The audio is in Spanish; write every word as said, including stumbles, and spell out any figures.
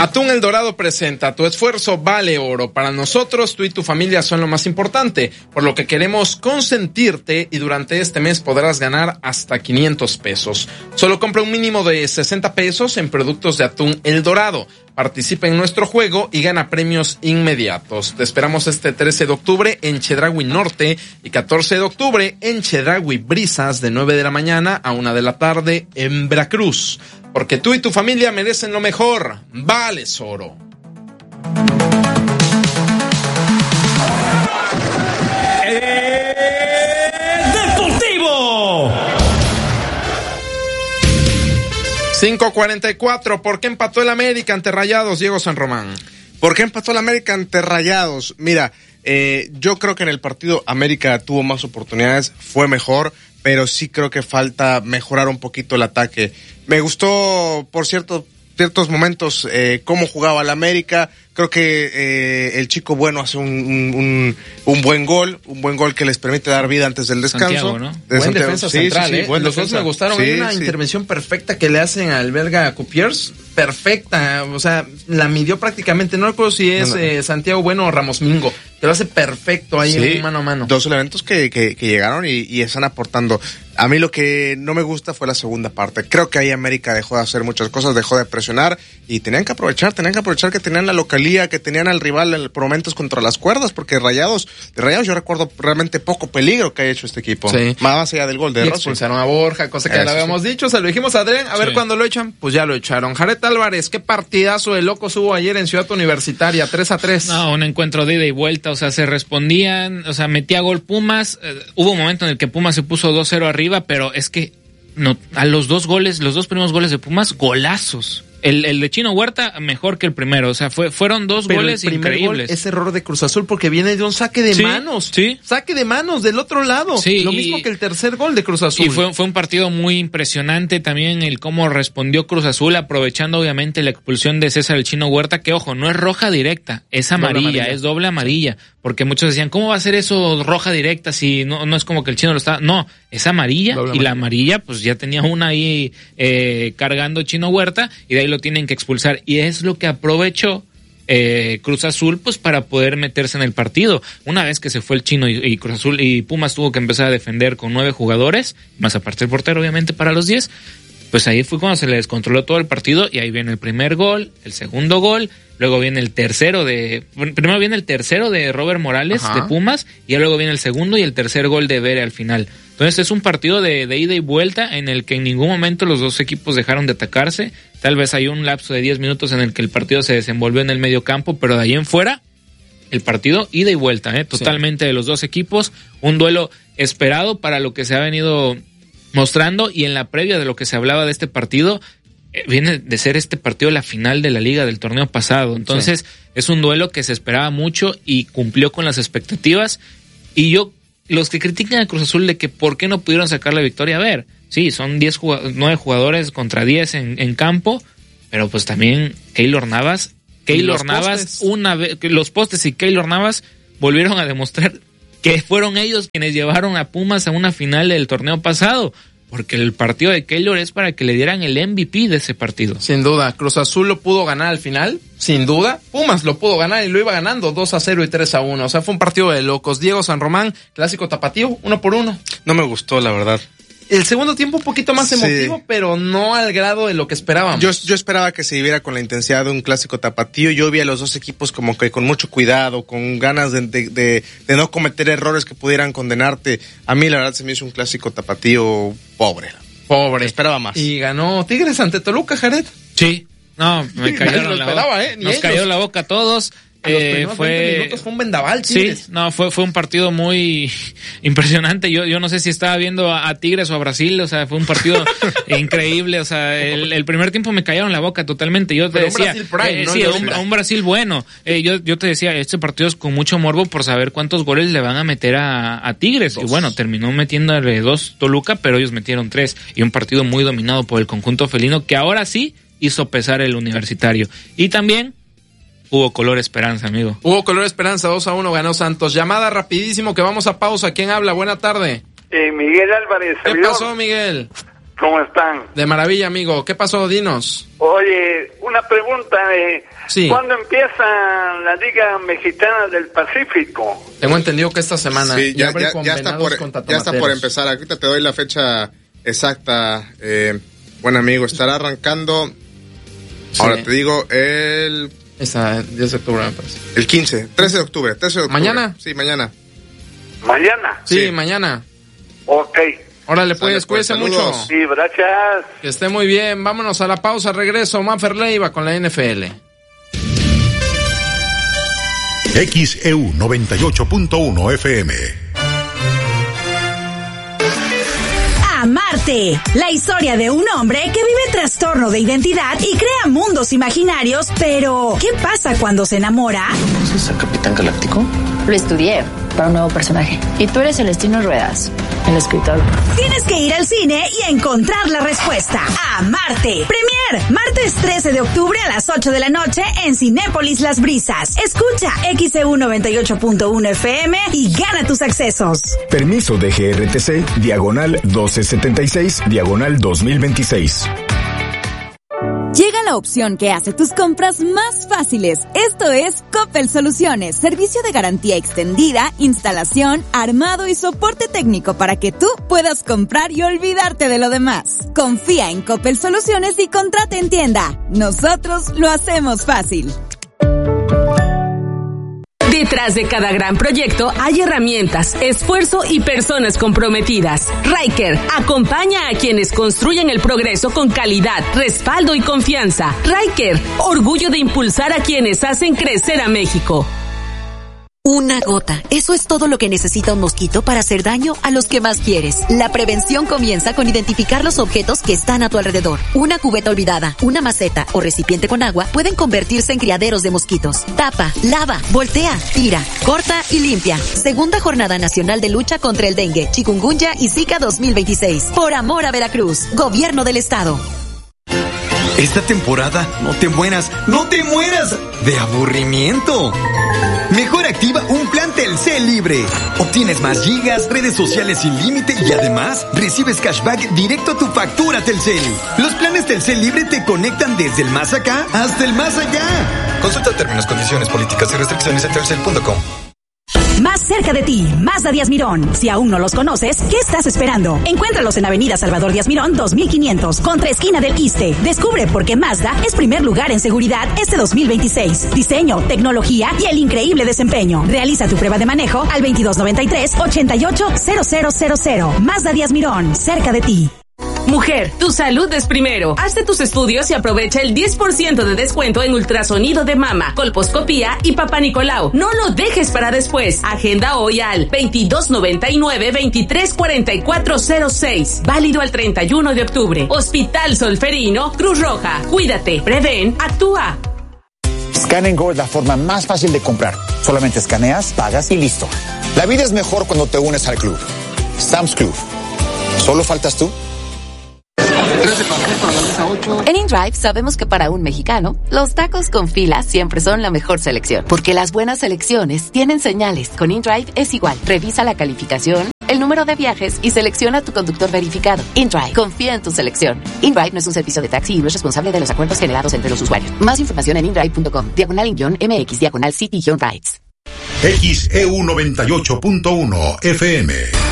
Atún El Dorado presenta: tu esfuerzo vale oro. Para nosotros, tú y tu familia son lo más importante, por lo que queremos consentirte y durante este mes podrás ganar hasta quinientos pesos. Solo compra un mínimo de sesenta pesos en productos de Atún El Dorado. Participa en nuestro juego y gana premios inmediatos. Te esperamos este trece de octubre en Chedraui Norte y catorce de octubre en Chedraui Brisas, de nueve de la mañana a una de la tarde en Veracruz. Porque tú y tu familia merecen lo mejor. Vales oro. ¡El Deportivo! cinco cuarenta y cuatro, ¿por qué empató el América ante Rayados, Diego San Román? ¿Por qué empató el América ante Rayados? Mira, eh, yo creo que en el partido América tuvo más oportunidades, fue mejor, pero sí creo que falta mejorar un poquito el ataque. Me gustó, por cierto, ciertos momentos, eh, cómo jugaba el América. Creo que eh, el Chico Bueno hace un, un, un, un buen gol, un buen gol que les permite dar vida antes del descanso. Santiago, ¿no? De buen Santiago. Defensa sí, central, sí, sí, ¿eh? buen Los defensa. dos me gustaron. Sí, Hay una sí. intervención perfecta que le hacen al belga Cupiers, perfecta, o sea, la midió prácticamente, no recuerdo si es no, no. Eh, Santiago Bueno o Ramos Mingo, que lo hace perfecto ahí sí, en mano a mano. Dos elementos que, que, que llegaron y, y están aportando. A mí lo que no me gusta fue la segunda parte. Creo que ahí América dejó de hacer muchas cosas, dejó de presionar y tenían que aprovechar, tenían que aprovechar que tenían la localía, que tenían al rival por momentos contra las cuerdas, porque Rayados, de Rayados yo recuerdo realmente poco peligro que ha hecho este equipo. Sí. Más allá del gol de y Rossi. Expulsaron a Borja, cosa que Eso, ya lo habíamos sí. dicho, se lo dijimos a Adrián, a sí. ver cuándo lo echan, pues ya lo echaron. Jared Álvarez, qué partidazo de locos hubo ayer en Ciudad Universitaria, tres a tres. No, un encuentro de ida y vuelta, o sea, se respondían, o sea, metía gol Pumas, eh, hubo un momento en el que Pumas se puso dos cero arriba, pero es que no, a los dos goles, los dos primeros goles de Pumas, golazos. El, el de Chino Huerta mejor que el primero, o sea, fue, fueron dos Pero goles el primer increíbles. Gol es error de Cruz Azul porque viene de un saque de sí, manos, sí. saque de manos del otro lado, sí, lo y, mismo que el tercer gol de Cruz Azul. Y fue, fue un partido muy impresionante también el cómo respondió Cruz Azul, aprovechando obviamente la expulsión de César el Chino Huerta, que ojo, no es roja directa, es amarilla, doble amarilla. es doble amarilla, porque muchos decían, ¿cómo va a ser eso roja directa si no, no es como que el Chino lo está? No, es amarilla doble y amarilla. La amarilla pues ya tenía una ahí eh, cargando Chino Huerta y de ahí lo tienen que expulsar. Y es lo que aprovechó eh, Cruz Azul pues para poder meterse en el partido. Una vez que se fue el Chino y, y Cruz Azul y Pumas tuvo que empezar a defender con nueve jugadores, más aparte el portero obviamente para los diez, pues ahí fue cuando se le descontroló todo el partido y ahí viene el primer gol, el segundo gol, luego viene el tercero de, primero viene el tercero de Robert Morales Ajá. de Pumas y luego viene el segundo y el tercer gol de Bere al final. Entonces es un partido de, de ida y vuelta en el que en ningún momento los dos equipos dejaron de atacarse. Tal vez hay un lapso de diez minutos en el que el partido se desenvolvió en el medio campo, pero de ahí en fuera, el partido ida y vuelta, ¿eh? totalmente sí. de los dos equipos. Un duelo esperado para lo que se ha venido mostrando y en la previa de lo que se hablaba de este partido, eh, viene de ser este partido la final de la liga del torneo pasado. Entonces sí. es un duelo que se esperaba mucho y cumplió con las expectativas. Y yo, los que critican a Cruz Azul de que por qué no pudieron sacar la victoria, a ver, sí, son diez jugadores, nueve jugadores contra diez en, en campo, pero pues también Keylor Navas, Keylor Navas, postes? una vez, los postes y Keylor Navas volvieron a demostrar que fueron ellos quienes llevaron a Pumas a una final del torneo pasado, porque el partido de Keylor es para que le dieran el M V P de ese partido. Sin duda, Cruz Azul lo pudo ganar al final, sin duda. Pumas lo pudo ganar y lo iba ganando dos a cero y tres a uno. O sea, fue un partido de locos. Diego San Román, clásico tapatío, uno por uno. No me gustó, la verdad. El segundo tiempo un poquito más emotivo, sí. pero no al grado de lo que esperábamos. Yo, yo esperaba que se viviera con la intensidad de un clásico tapatío. Yo vi a los dos equipos como que con mucho cuidado, con ganas de, de, de, de no cometer errores que pudieran condenarte. A mí la verdad se me hizo un clásico tapatío pobre. Pobre. Esperaba más. Y ganó Tigres ante Toluca, Jared. Sí. No, me cayeron la boca. ¿eh? Nos ellos. cayó la boca a todos. A los eh, fue veinte minutos fue un vendaval, Tigres. Sí, no, fue fue un partido muy impresionante. Yo yo no sé si estaba viendo a, a Tigres o a Brasil, o sea, fue un partido increíble, o sea, el, el primer tiempo me cayeron la boca totalmente. Yo te Pero decía, un Brasil Prime, eh, ¿no? sí, un, un Brasil bueno. Eh, yo yo te decía, este partido es con mucho morbo por saber cuántos goles le van a meter a, a Tigres. Dos. Y bueno, terminó metiéndole dos Toluca, pero ellos metieron tres y un partido muy dominado por el conjunto felino que ahora sí hizo pesar el Universitario. Y también hubo color esperanza, amigo. Hubo color esperanza, dos a uno ganó Santos. Llamada rapidísimo que vamos a pausa. ¿Quién habla? Buena tarde. Eh, Miguel Álvarez. ¿Qué pasó, Miguel? ¿Cómo están? De maravilla, amigo. ¿Qué pasó? Dinos. Oye, una pregunta. Eh, sí. ¿Cuándo empieza la Liga Mexicana del Pacífico? Tengo entendido que esta semana. Sí, ya, ya, ya, está, por, ya está por empezar. Ahorita te doy la fecha exacta, eh, buen amigo. Estará arrancando, sí. Ahora te digo, el... Esa, diez de octubre me parece. El quince, trece de octubre, trece de octubre. ¿Mañana? Sí, mañana. ¿Mañana? Sí, sí. mañana. Ok. Órale, pues, cuídese mucho. Sí, gracias. Que esté muy bien. Vámonos a la pausa. Regreso. Manfer Leiva con la N F L. X E U noventa y ocho punto uno F M. Amarte, la historia de un hombre que vive trastorno de identidad y crea mundos imaginarios, pero ¿qué pasa cuando se enamora? ¿Es el Capitán Galáctico? Lo estudié para un nuevo personaje. Y tú eres Celestino Ruedas, el escritor. Tienes que ir al cine y encontrar la respuesta. Amarte. Premier, martes trece de octubre a las ocho de la noche en Cinépolis Las Brisas. Escucha X E U noventa y ocho punto uno F M y gana tus accesos. Permiso de G R T C, diagonal doce setenta y seis, diagonal dos mil veintiséis. Llega la opción que hace tus compras más fáciles. Esto es Coppel Soluciones, servicio de garantía extendida, instalación, armado y soporte técnico para que tú puedas comprar y olvidarte de lo demás. Confía en Coppel Soluciones y contrata en tienda. Nosotros lo hacemos fácil. Detrás de cada gran proyecto hay herramientas, esfuerzo y personas comprometidas. Ryker acompaña a quienes construyen el progreso con calidad, respaldo y confianza. Ryker, orgullo de impulsar a quienes hacen crecer a México. Una gota. Eso es todo lo que necesita un mosquito para hacer daño a los que más quieres. La prevención comienza con identificar los objetos que están a tu alrededor. Una cubeta olvidada, una maceta o recipiente con agua pueden convertirse en criaderos de mosquitos. Tapa, lava, voltea, tira, corta y limpia. Segunda Jornada Nacional de Lucha contra el Dengue, Chikungunya y Zika dos mil veintiséis. Por amor a Veracruz. Gobierno del Estado. Esta temporada no te mueras, no te mueras de aburrimiento. Mejor activa un plan Telcel libre. Obtienes más gigas, redes sociales sin límite y además recibes cashback directo a tu factura Telcel. Los planes Telcel libre te conectan desde el más acá hasta el más allá. Consulta términos, condiciones, políticas y restricciones en telcel punto com. Más cerca de ti, Mazda Díaz Mirón. Si aún no los conoces, ¿qué estás esperando? Encuéntralos en Avenida Salvador Díaz Mirón dos mil quinientos, contra esquina del Iste. Descubre por qué Mazda es primer lugar en seguridad este dos mil veintiséis. Diseño, tecnología y el increíble desempeño. Realiza tu prueba de manejo al veintidós noventa y tres, ochenta y ocho, cero cero cero cero. Mazda Díaz Mirón, cerca de ti. Mujer, tu salud es primero. Hazte tus estudios y aprovecha el diez por ciento de descuento en ultrasonido de mama, colposcopía y Papá Nicolau. No lo dejes para después. Agenda hoy al veintidós noventa y nueve, veintitrés cuarenta y cuatro cero seis. Válido al treinta y uno de octubre. Hospital Solferino, Cruz Roja. Cuídate, prevén, actúa. Scan and Go es la forma más fácil de comprar. Solamente escaneas, pagas y listo. La vida es mejor cuando te unes al club. Sam's Club. ¿Solo faltas tú? En InDrive sabemos que para un mexicano, los tacos con fila siempre son la mejor selección. Porque las buenas selecciones tienen señales. Con InDrive es igual. Revisa la calificación, el número de viajes y selecciona tu conductor verificado. InDrive, confía en tu selección. InDrive no es un servicio de taxi y no es responsable de los acuerdos generados entre los usuarios. Más información en indrive punto com, diagonal in mx, diagonal city rides. X E U noventa y ocho punto uno F M.